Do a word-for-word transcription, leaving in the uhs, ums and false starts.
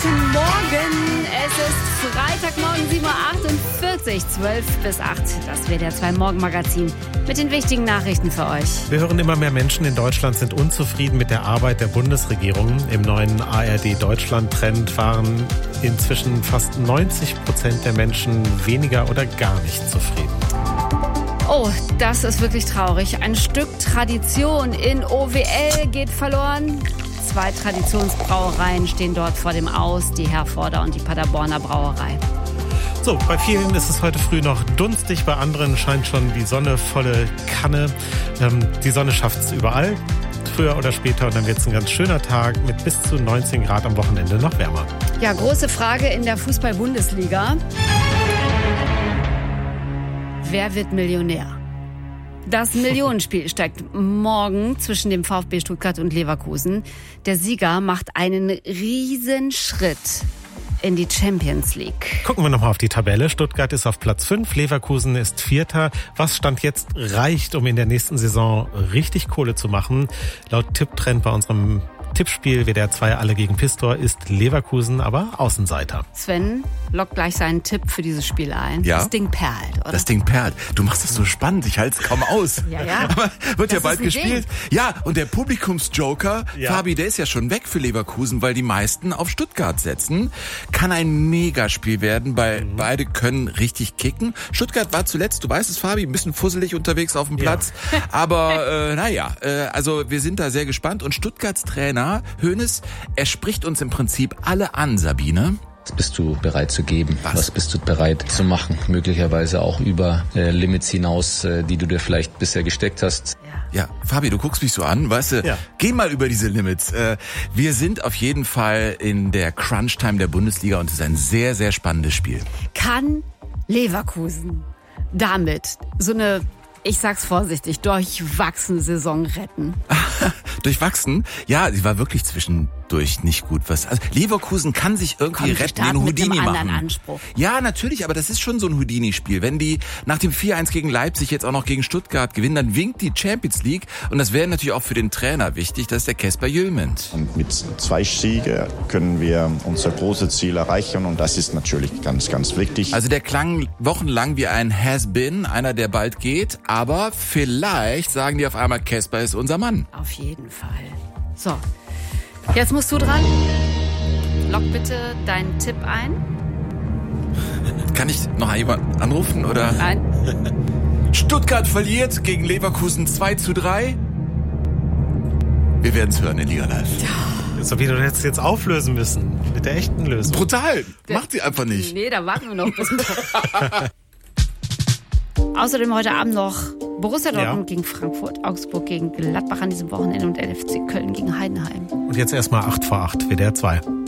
Guten Morgen. Es ist Freitagmorgen, sieben Uhr achtundvierzig, zwölf bis acht. Das W D R zwei Morgenmagazin mit den wichtigen Nachrichten für euch. Wir hören, immer mehr Menschen in Deutschland sind unzufrieden mit der Arbeit der Bundesregierung. Im neuen A R D-Deutschland-Trend waren inzwischen fast neunzig Prozent der Menschen weniger oder gar nicht zufrieden. Oh, das ist wirklich traurig. Ein Stück Tradition in O W L geht verloren. Zwei Traditionsbrauereien stehen dort vor dem Aus, die Herforder und die Paderborner Brauerei. So, bei vielen ist es heute früh noch dunstig, bei anderen scheint schon die Sonne volle Kanne. Ähm, die Sonne schafft es überall, früher oder später, und dann wird es ein ganz schöner Tag mit bis zu neunzehn Grad am Wochenende noch wärmer. Ja, große Frage in der Fußball-Bundesliga. Wer wird Millionär? Das Millionenspiel steigt morgen zwischen dem VfB Stuttgart und Leverkusen. Der Sieger macht einen riesen Schritt in die Champions League. Gucken wir nochmal auf die Tabelle. Stuttgart ist auf Platz fünf, Leverkusen ist Vierter. Was Stand jetzt reicht, um in der nächsten Saison richtig Kohle zu machen? Laut Tipptrend bei unserem Tippspiel W D R zwei Alle gegen Pistor ist Leverkusen aber Außenseiter. Sven lockt gleich seinen Tipp für dieses Spiel ein. Ja. Das Ding perlt, oder? Das Ding perlt. Du machst das so spannend, ich halte es kaum aus. Ja, ja. Aber wird Das ja ist bald ein gespielt. Ding. Ja, und der Publikumsjoker, Ja. Fabi, der ist ja schon weg für Leverkusen, weil die meisten auf Stuttgart setzen. Kann ein Megaspiel werden, weil mhm. beide können richtig kicken. Stuttgart war zuletzt, du weißt es, Fabi, ein bisschen fusselig unterwegs auf dem Platz. Ja. Aber äh, naja, äh, also wir sind da sehr gespannt. Und Stuttgarts Trainer Hoeneß, er spricht uns im Prinzip alle an, Sabine. Was bist du bereit zu geben? Was? Was bist du bereit zu machen? Möglicherweise auch über äh, Limits hinaus, äh, die du dir vielleicht bisher gesteckt hast. Ja, Fabi, du guckst mich so an, weißt du, Ja. Geh mal über diese Limits. Äh, wir sind auf jeden Fall in der Crunch-Time der Bundesliga und es ist ein sehr, sehr spannendes Spiel. Kann Leverkusen damit so eine, ich sag's vorsichtig, durchwachsene Saison retten? Durchwachsen? Ja, sie war wirklich zwischendurch nicht gut. Was? Also Leverkusen kann sich irgendwie Komm, wir retten, starten den mit Houdini einem anderen machen. Anspruch. Ja, natürlich, aber das ist schon so ein Houdini-Spiel. Wenn die nach dem vier eins gegen Leipzig jetzt auch noch gegen Stuttgart gewinnen, dann winkt die Champions League. Und das wäre natürlich auch für den Trainer wichtig, das ist der Casper Jülmend. Und mit zwei Siegen können wir unser großes Ziel erreichen und das ist natürlich ganz, ganz wichtig. Also der klang wochenlang wie ein Has-Been, einer, der bald geht. Aber vielleicht sagen die auf einmal, Casper ist unser Mann. Auf jeden Fall. So, jetzt musst du dran. Lock bitte deinen Tipp ein. Kann ich noch jemanden anrufen, oder? Nein. Stuttgart verliert gegen Leverkusen zwei zu drei. Wir werden es hören in Liga Live. So wie du hättest jetzt auflösen müssen. Mit der echten Lösung. Brutal. Macht sie einfach nicht. Nee, da warten wir noch bis Außerdem heute Abend noch Borussia Dortmund Ja. gegen Frankfurt, Augsburg gegen Gladbach an diesem Wochenende und L F C Köln gegen Heidenheim. Und jetzt erstmal acht vor acht, W D R zwei.